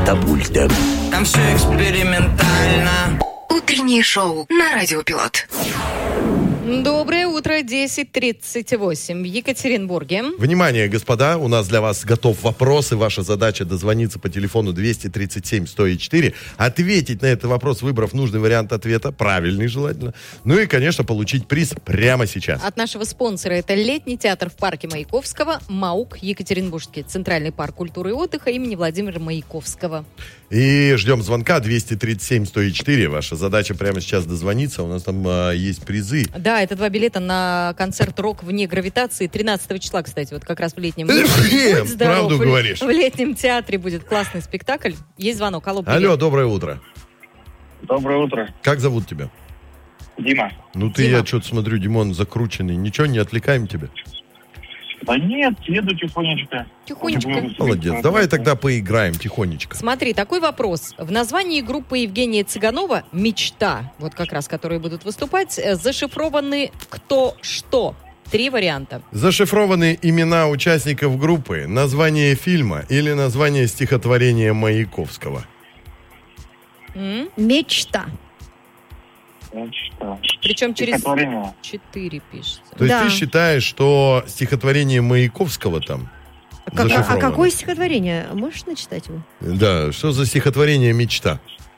катапульта. Там все экспериментально. Утреннее шоу на Радио Пилот. Доброе утро, 10:38 в Екатеринбурге. Внимание, господа, у нас для вас готов вопрос, и ваша задача дозвониться по телефону 237-104, ответить на этот вопрос, выбрав нужный вариант ответа, правильный желательно, ну и, конечно, получить приз прямо сейчас. От нашего спонсора это летний театр в парке Маяковского, МАУК, Екатеринбургский центральный парк культуры и отдыха имени Владимира Маяковского. И ждем звонка 237-104. Ваша задача прямо сейчас дозвониться, у нас там есть призы. Да, это 2 билета на концерт «Рок вне гравитации» 13 числа, кстати, вот как раз в летнем... Правду говоришь. В летнем театре будет классный спектакль. Есть звонок. Алло, привет. Алло, доброе утро. Доброе утро. Как зовут тебя? Дима. Ну ты, Дима. Я что-то смотрю, Димон, закрученный. Ничего, не отвлекаем тебя? Да нет, еду тихонечко. Тихонечко. Молодец. Давай тогда поиграем тихонечко. Смотри, такой вопрос. В названии группы Евгения Цыганова «Мечта», вот как раз, которые будут выступать, зашифрованы кто что. 3 варианта. Зашифрованы имена участников группы, название фильма или название стихотворения Маяковского. Мечта. Причем через Стихотворение. 4 пишется. То есть Да. ты считаешь, что стихотворение Маяковского там А зашифровано? какое стихотворение? Можешь начитать его? Да, что за стихотворение «Мечта»?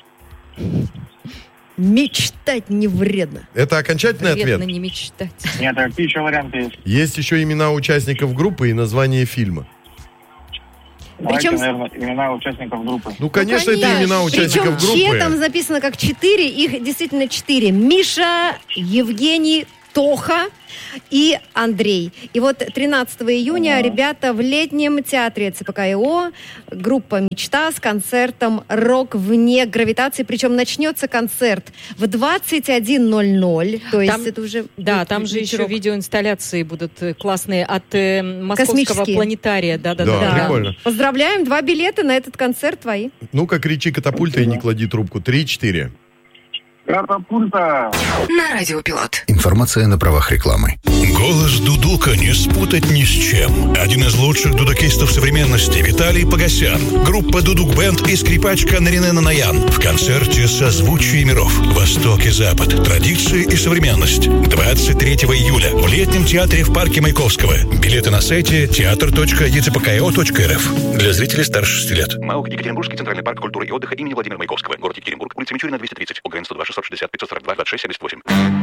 Мечтать не вредно. Это окончательный Вредно ответ? не мечтать. Нет, а какие еще варианты есть? Есть еще имена участников группы и название фильма. Давайте, Причем- наверное, имена участников группы. Ну, конечно, это конечно. имена участников Причем группы. там записано как 4, их действительно 4. Миша, Евгений, Тоха и Андрей. И вот 13 июня ребята в летнем театре ЦПК-ИО, группа «Мечта» с концертом «Рок вне гравитации». Причем начнется концерт в 21:00. То есть Там- это уже... Да, будет там же еще вечерок. видеоинсталляции будут классные от Московского Космические. планетария. Да. Да, прикольно. Поздравляем, 2 билета на этот концерт твои. Ну-ка, кричи катапульта и не клади трубку. 3-4. Катапульта! На Радио Пилот. Информация на правах рекламы. Голос дудука не спутать ни с чем. Один из лучших дудукистов современности Виталий Погосян. Группа «Дудук Бенд» и скрипачка Наринэ Нанаян в концерте «Созвучие миров. Восток и Запад. Традиции и современность». 23 июля в летнем театре в парке Маяковского. Билеты на сайте teatr.ecpko.rf. Для зрителей старше 6 лет. МАУК Екатеринбургский центральный парк культуры и отдыха имени Владимира Маяковского. Город Екатеринбург. Улица Мичурина, 230. ОГРН 102 660 542 26 78.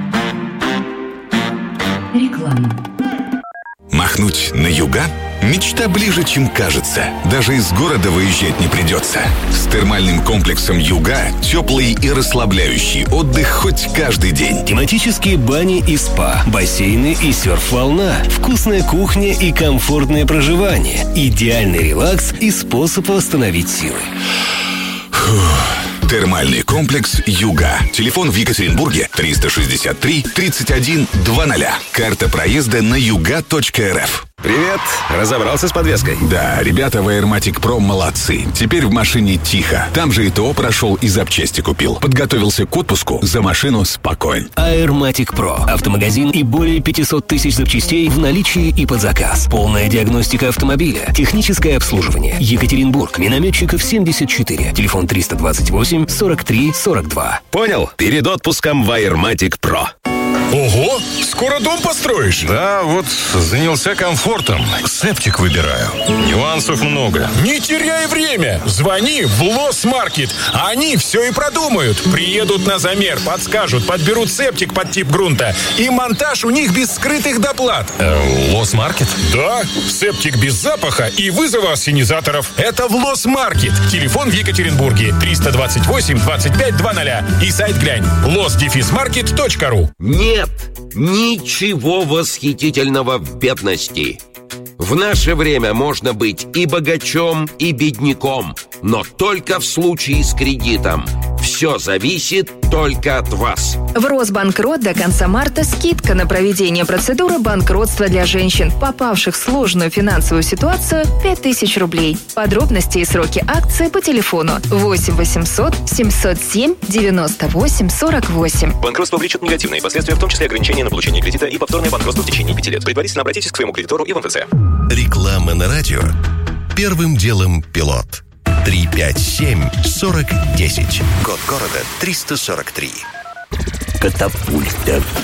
Реклама. Махнуть на юга? Мечта ближе, чем кажется. Даже из города выезжать не придется. С термальным комплексом «Юга» теплый и расслабляющий отдых хоть каждый день. Тематические бани и спа, бассейны и серф-волна, вкусная кухня и комфортное проживание, идеальный релакс и способ восстановить силы. Термальный комплекс «Юга». Телефон в Екатеринбурге 363-31-00. Карта проезда на yuga.rf. Привет! Разобрался с подвеской? Да, ребята в Airmatic Pro молодцы. Теперь в машине тихо. Там же и ТО прошел, и запчасти купил. Подготовился к отпуску, за машину спокоен. Airmatic Pro. Автомагазин и более 500 тысяч запчастей в наличии и под заказ. Полная диагностика автомобиля. Техническое обслуживание. Екатеринбург. Минометчиков 74. Телефон 328 43 42. Понял? Перед отпуском в Airmatic Pro. Ого! Скоро дом построишь? Да, вот занялся комфортом. Септик выбираю. Нюансов много. Не теряй время! Звони в Лосмаркет. Они все и продумают. Приедут на замер, подскажут, подберут септик под тип грунта. И монтаж у них без скрытых доплат. Лосмаркет? Да, септик без запаха и вызова ассенизаторов. Это в Лосмаркет. Телефон в Екатеринбурге 328 25 00. И сайт глянь los-market.ru. Нет ничего восхитительного в бедности. В наше время можно быть и богачом, и бедняком, но только в случае с кредитом. Все зависит только от вас. В Росбанкрот до конца марта скидка на проведение процедуры банкротства для женщин, попавших в сложную финансовую ситуацию, 5000 рублей. Подробности и сроки акции по телефону 8 800 707 98 48. Банкротство влечет негативные последствия, в том числе ограничения на получение кредита и повторное банкротство в течение 5 лет. Предварительно обратитесь к своему кредитору и в МФЦ. Реклама на радио. Первым делом пилот. 357-4010. Код города 343. Катапульта.